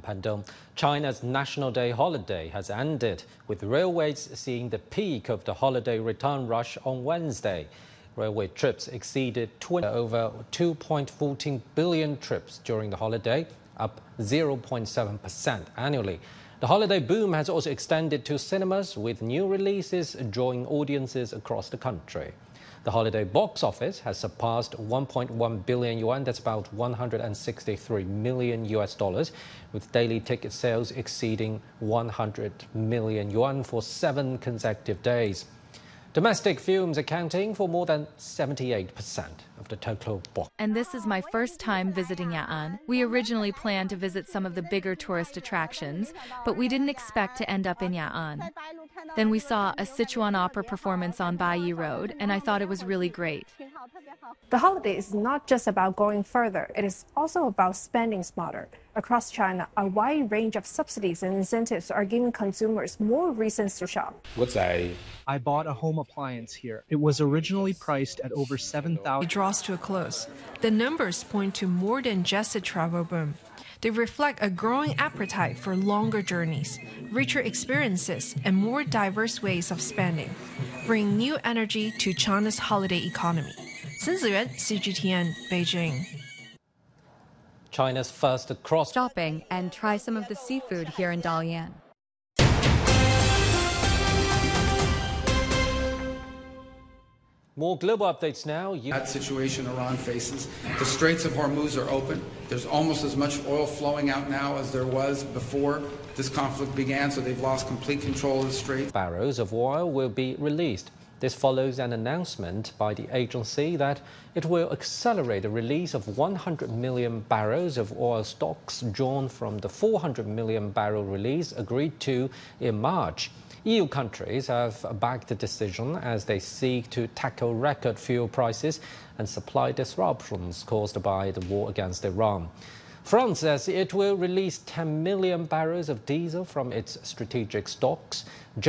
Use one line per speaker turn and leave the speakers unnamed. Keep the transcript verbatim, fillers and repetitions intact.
Pandong. China's National Day holiday has ended, with railways seeing the peak of the holiday return rush on Wednesday. Railway trips exceeded over two point one four billion trips during the holiday, up zero point seven percent annually. The holiday boom has also extended to cinemas, with new releases drawing audiences across the country. The holiday box office has surpassed one point one billion yuan, that's about one hundred sixty-three million U S dollars, with daily ticket sales exceeding one hundred million yuan for seven consecutive days. Domestic films accounting for more than seventy-eight percent of the total box.
And this is my first time visiting Ya'an. We originally planned to visit some of the bigger tourist attractions, but we didn't expect to end up in Ya'an. Then we saw a Sichuan opera performance on Baiyi Road, and I thought it was really great.
The holiday is not just about going further, it is also about spending smarter. Across China, a wide range of subsidies and incentives are giving consumers more reasons to shop.
I bought a home appliance here. It was originally priced at over seven thousand.
It draws to a close. The numbers point to more than just a travel boom. They reflect a growing appetite for longer journeys, richer experiences, and more diverse ways of spending, bringing new energy to China's holiday economy. Sun Ziyuan, C G T N, Beijing.
China's first cross
shopping and try some of the seafood here in Dalian.
More global updates now. You
that situation Iran faces. The Straits of Hormuz are open. There's almost as much oil flowing out now as there was before this conflict began, so they've lost complete control of the Straits.
Barrels of oil will be released. This follows an announcement by the agency that it will accelerate the release of one hundred million barrels of oil stocks drawn from the four hundred million barrel release agreed to in March. E U countries have backed the decision as they seek to tackle record fuel prices and supply disruptions caused by the war against Iran. France says it will release ten million barrels of diesel from its strategic stocks.